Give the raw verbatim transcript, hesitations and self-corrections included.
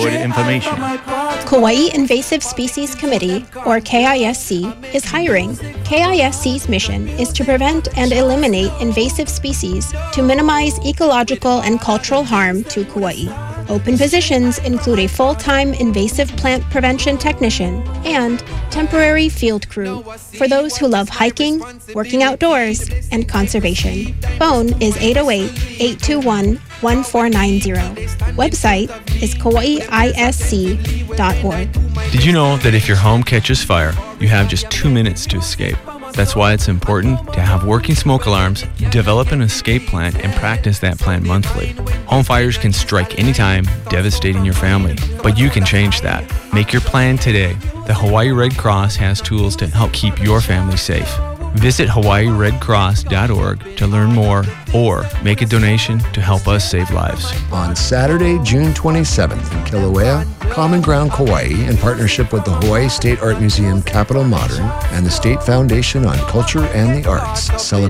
good information. Kauai Invasive Species Committee, or K I S C, is hiring. K I S C's mission is to prevent and eliminate invasive species to minimize ecological and cultural harm to Kauai. Open positions include a full-time invasive plant prevention technician and temporary field crew for those who love hiking, working outdoors, and conservation. Phone is eight oh eight, eight two one, one four nine zero. Website is kauai I S C dot org. Did you know that if your home catches fire, you have just two minutes to escape? That's why it's important to have working smoke alarms, develop an escape plan, and practice that plan monthly. Home fires can strike anytime, devastating your family, but you can change that. Make your plan today. The Hawaii Red Cross has tools to help keep your family safe. Visit hawaii red cross dot org to learn more or make a donation to help us save lives. On Saturday, June twenty-seventh in Kilauea, Common Ground Kauai, in partnership with the Hawaii State Art Museum Capitol Modern and the State Foundation on Culture and the Arts, celebrate